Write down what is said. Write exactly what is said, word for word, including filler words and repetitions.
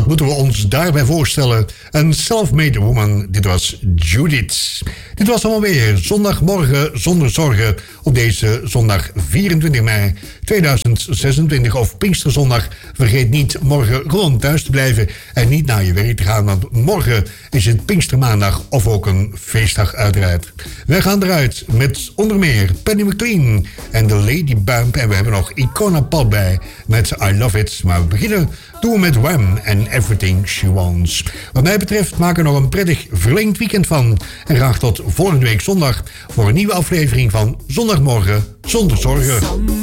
Wat moeten we ons daarbij voorstellen? Een self-made woman, dit was Judith. Dit was allemaal weer zondagmorgen zonder zorgen op deze zondag vierentwintig mei tweeduizend zesentwintig of Pinksterzondag. Vergeet niet morgen gewoon thuis te blijven en niet naar je werk te gaan, want morgen is het Pinkstermaandag of ook een feestdag uiteraard. Wij gaan eruit met onder meer Penny McLean en de Lady Bump en we hebben nog Icona Pop bij met I Love It. Maar we beginnen doen we met Wham and Everything She Wants. Wat mij betreft maken we nog een prettig verlengd weekend van en graag tot volgende week zondag voor een nieuwe aflevering van Zondagmorgen zonder zorgen.